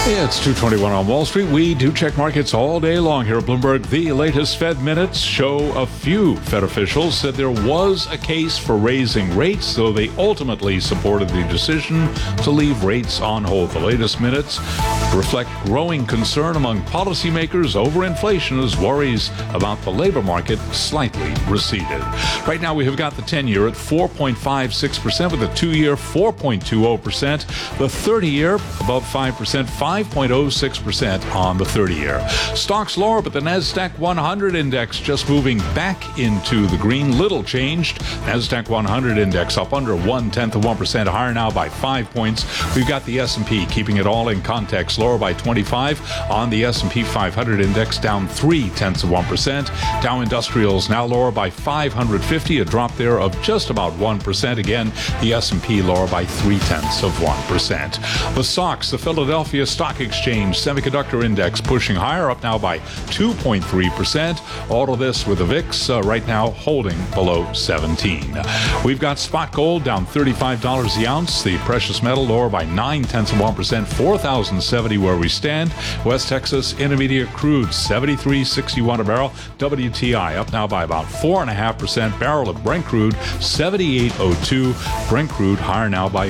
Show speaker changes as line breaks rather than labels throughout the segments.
It's 2:21 on Wall Street. We do check markets all day long here at Bloomberg. The latest Fed minutes show a few Fed officials said there was a case for raising rates, though they ultimately supported the decision to leave rates on hold. The latest minutes reflect growing concern among policymakers over inflation as worries about the labor market slightly receded. Right now we have got the 10-year at 4.56% with the 2-year 4.20%, the 30-year above 5%, 5.06% on the 30-year. Stocks lower, but the NASDAQ 100 index just moving back into the green. Little changed. NASDAQ 100 index up under 0.1%, higher now by 5 points. We've got the S&P keeping it all in context, lower by 25 on the S&P 500 index, down 0.3%. Dow Industrials now lower by 550, a drop there of just about 1%. Again, the S&P lower by 0.3%. The SOX, the Philadelphia Stock Exchange Semiconductor Index, pushing higher, up now by 2.3%. All of this with the VIX right now holding below 17. We've got spot gold down $35 the ounce. The precious metal lower by 0.9%, 4,070 where we stand. West Texas Intermediate crude 73.61 a barrel. WTI up now by about 4.5%. Barrel of Brent crude 78.02. Brent crude higher now by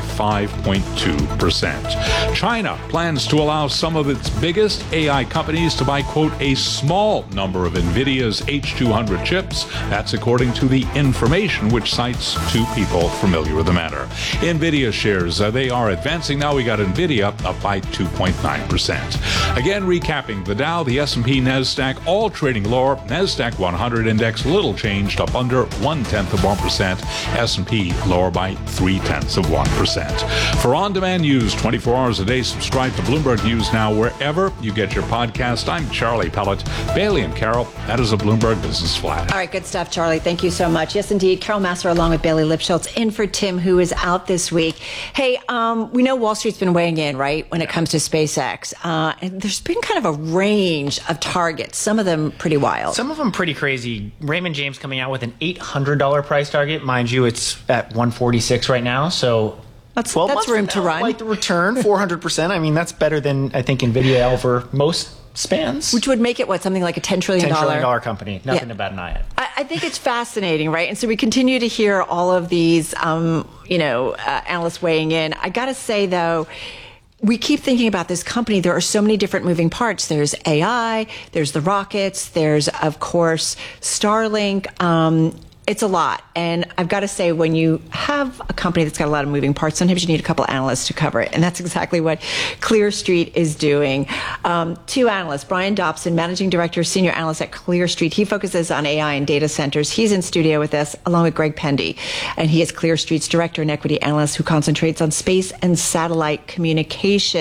5.2%. China plans to allow some of its biggest AI companies to buy, quote, a small number of NVIDIA's H200 chips. That's according to the information, which cites two people familiar with the matter. NVIDIA shares, they are advancing now. We got NVIDIA up by 2.9%. Again, recapping the Dow, the S&P, NASDAQ, all trading lower. NASDAQ 100 index little changed, up under 0.1%. S&P lower by 0.3%. For on-demand news 24 hours a day, subscribe to Bloomberg News Now wherever you get your podcast. I'm Charlie Pellet. Bailey and Carol, that is a Bloomberg Business Flash.
All right, good stuff, Charlie. Thank you so much. Yes, indeed. Carol Massar along with Bailey Lipschultz in for Tim, who is out this week. Hey, we know Wall Street's been weighing in, right, when it comes to SpaceX. And there's been kind of a range of targets, some of them pretty wild.
Some of them pretty crazy. Raymond James coming out with an $800 price target. Mind you, it's at 146 right now, so...
That's room to run.
Like the return, 400%. I mean, that's better than, I think, NVIDIA over most spans.
Which would make it, what, something like a $10 trillion?
$10 trillion company. Nothing to bat an eye at.
I think it's fascinating, right? And so we continue to hear all of these, analysts weighing in. I got to say, though, we keep thinking about this company. There are so many different moving parts. There's AI, there's the rockets, there's, of course, Starlink. It's a lot. And I've got to say, when you have a company that's got a lot of moving parts, sometimes you need a couple analysts to cover it. And that's exactly what Clear Street is doing. Two analysts, Brian Dobson, Managing Director, Senior Analyst at Clear Street. He focuses on AI and data centers. He's in studio with us, along with Greg Pendy. And he is Clear Street's Director and Equity Analyst who concentrates on space and satellite communication.